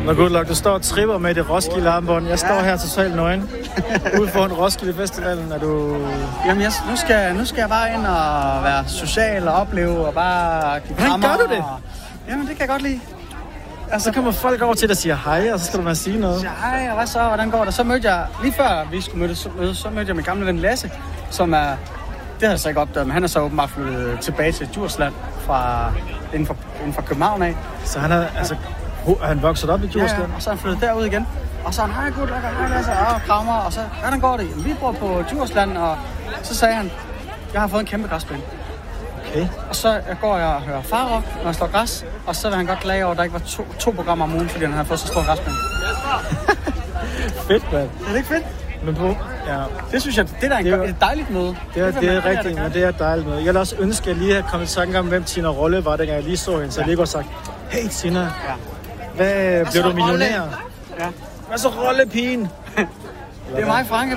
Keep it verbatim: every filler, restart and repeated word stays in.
Nå good luck, du står og tripper med det Roskilde armbånd. Jeg står ja. her totalt nøgen. Ude foran Roskilde Festivalen, er du... Jamen, jeg, nu, skal, nu skal jeg bare ind og være social og opleve og bare give krammer. Hvordan gør du det? Og... Jamen, det kan jeg godt lide. Altså, så kommer folk over til dig og siger hej, og så skal du bare sige noget. Ja, hej, og hvad så? Hvordan går det? Så mødte jeg, lige før vi skulle mødes, så, så mødte jeg min gamle ven Lasse, som er... Det havde jeg så ikke opdaget, men han er så åbenbart flyttet tilbage til Djursland fra, inden, for, inden for København af. Så han er, altså, er han vokset op i Djursland? Ja, og så er han flyttet derud igen. Og så er han, hej gut, hej Lasse, og krammer, og så, hvordan går det? Vi bor på Djursland, og så sagde han, jeg har fået en kæmpe græsplæne. Okay. Og så går jeg og hører farrock, når jeg slår græs, og så vil han godt klage over, at der ikke var to, to programmer om ugen, fordi han havde fået så stor græsplæne. Fedt, mand. Er det ikke fedt? Men på, ja. Det synes jeg, det er da et dejligt møde. Det er, det er, det er rigtigt, men det er et dejligt møde. Jeg vil også ønske, at jeg lige havde kommet i tanke om, hvem Tina Rolle var, dengang jeg lige så hende. Så jeg lige godt sagt, hey Tina, ja. hvad, blev du millionær? Ja. Hvad så Rolle-pigen? Det er mig, Frank.